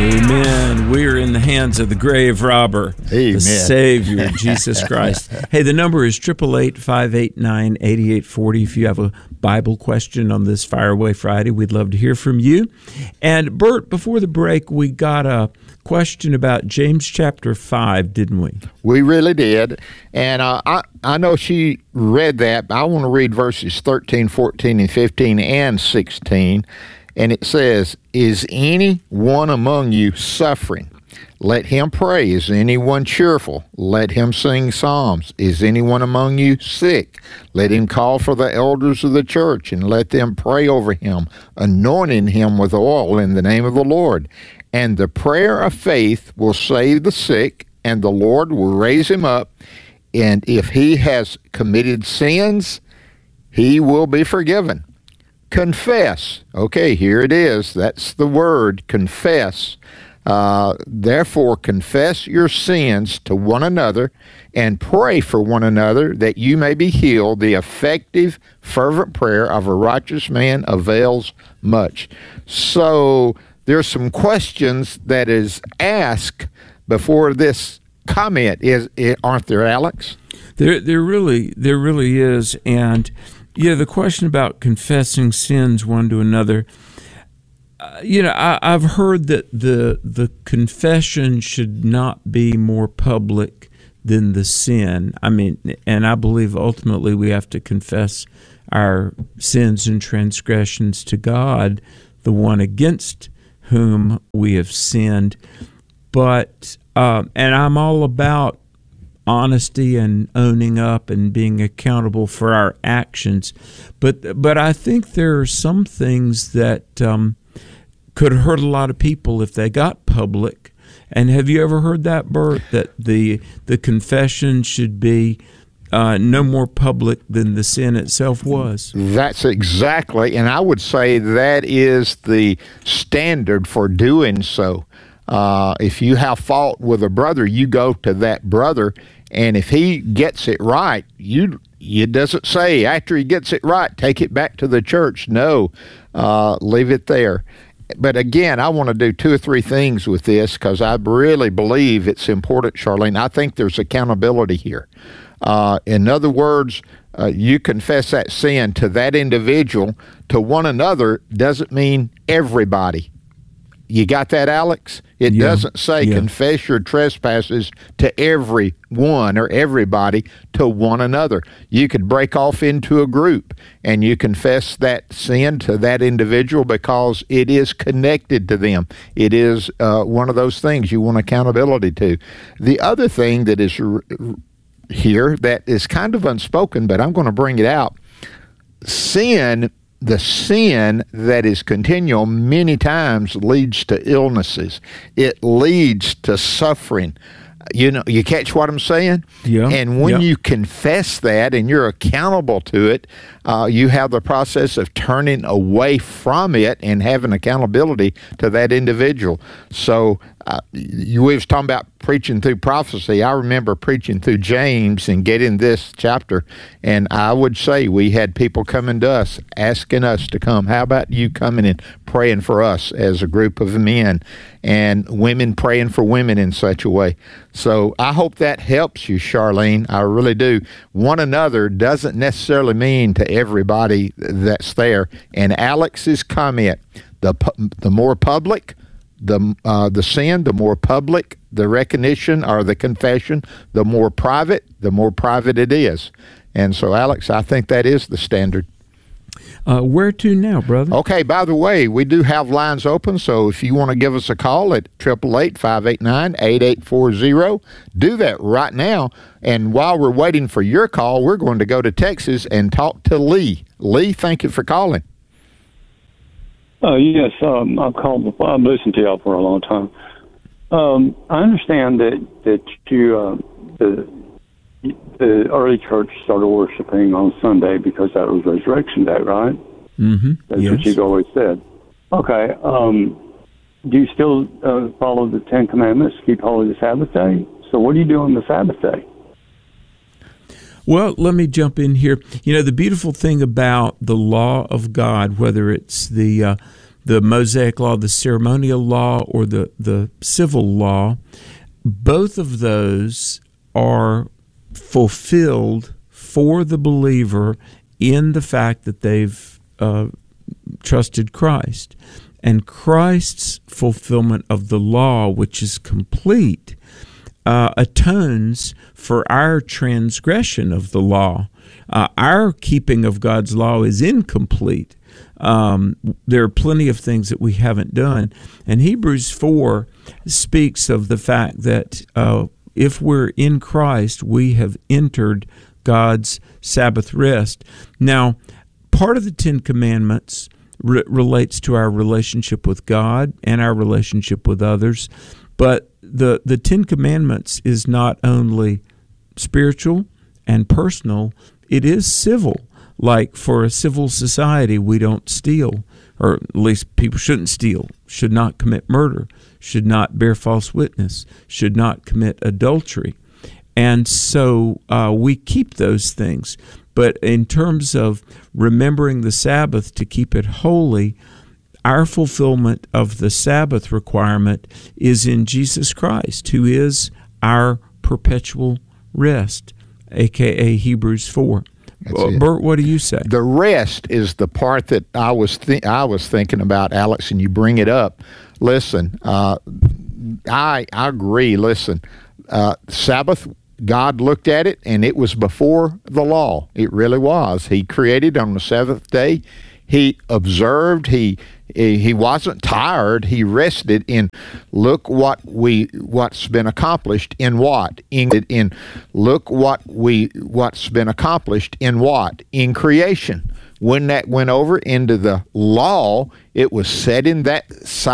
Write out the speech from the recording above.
Amen. We're in the hands of the grave robber, Amen. The Savior, Jesus Christ. Hey, the number is 888-589-8840. If you have a Bible question on this Fire Away Friday, we'd love to hear from you. And Bert, before the break, we got a question about James chapter 5, didn't we? We really did. And I know she read that, but I want to read verses 13, 14, and 15, and 16. And it says, "Is any one among you suffering? Let him pray. Is anyone cheerful? Let him sing psalms. Is anyone among you sick? Let him call for the elders of the church, and let them pray over him, anointing him with oil in the name of the Lord. And the prayer of faith will save the sick, and the Lord will raise him up. And if he has committed sins, he will be forgiven." Confess. Okay, here it is. That's the word, confess. Therefore, confess your sins to one another and pray for one another that you may be healed. The effective, fervent prayer of a righteous man avails much. So there's some questions that is asked before this comment, aren't there, Alex? There really is. And yeah, the question about confessing sins one to another, I've heard that the confession should not be more public than the sin. I mean, and I believe ultimately we have to confess our sins and transgressions to God, the one against whom we have sinned. But, and I'm all about honesty and owning up and being accountable for our actions, but I think there are some things that could hurt a lot of people if they got public. And have you ever heard that, Bert, that the confession should be no more public than the sin itself was? That's exactly, and I would say that is the standard for doing so. If you have fault with a brother, you go to that brother, and if he gets it right, it doesn't say after he gets it right, take it back to the church. No, leave it there. But again, I want to do 2 or 3 things with this because I really believe it's important, Charlene. I think there's accountability here. In other words, you confess that sin to that individual. To one another doesn't mean everybody. You got that, Alex? It doesn't say confess your trespasses to everyone or everybody, to one another. You could break off into a group and you confess that sin to that individual because it is connected to them. It is one of those things you want accountability to. The other thing that is here that is kind of unspoken, but I'm going to bring it out. The sin that is continual many times leads to illnesses. It leads to suffering. You catch what I'm saying? Yeah. And when you confess that and you're accountable to it, you have the process of turning away from it and having accountability to that individual. So we was talking about preaching through prophecy. I remember preaching through James and getting this chapter, and I would say we had people coming to us asking us to come. How about you coming and praying for us as a group of men, and women praying for women in such a way? So I hope that helps you, Charlene. I really do. One another doesn't necessarily mean to everybody that's there. And Alex's comment, the more public the sin, the more public the recognition or the confession, the more private it is. And so, Alex, I think that is the standard. Where to now, brother? Okay, by the way, we do have lines open, so if you want to give us a call at 888-589-8840, do that right now. And while we're waiting for your call, we're going to go to Texas and talk to Lee. Lee, thank you for calling. Yes, I've listened to y'all for a long time. I understand that you the early church started worshiping on Sunday because that was Resurrection Day, right? Mm-hmm. That's what you've always said. Okay. Do you still follow the Ten Commandments, keep holy the Sabbath day? So what do you do on the Sabbath day? Well, let me jump in here. The beautiful thing about the law of God, whether it's the the Mosaic law, the ceremonial law, or the civil law, both of those are fulfilled for the believer in the fact that they've trusted Christ. And Christ's fulfillment of the law, which is complete, atones for our transgression of the law. Our keeping of God's law is incomplete. There are plenty of things that we haven't done. And Hebrews 4 speaks of the fact that if we're in Christ, we have entered God's Sabbath rest. Now, part of the Ten Commandments relates to our relationship with God and our relationship with others, but the Ten Commandments is not only spiritual and personal, it is civil. Like for a civil society, we don't steal, or at least people shouldn't steal, should not commit murder, should not bear false witness, should not commit adultery. And so we keep those things. But in terms of remembering the Sabbath to keep it holy, our fulfillment of the Sabbath requirement is in Jesus Christ, who is our perpetual rest, a.k.a. Hebrews 4. Bert, what do you say? The rest is the part that I was thinking about, Alex, and you bring it up. Listen, I agree. Listen, Sabbath, God looked at it, and it was before the law. It really was. He created on the seventh day. He observed. He wasn't tired. He rested in. Look what's been accomplished in what? In look what's been accomplished in what? In creation. When that went over into the law, it was set in that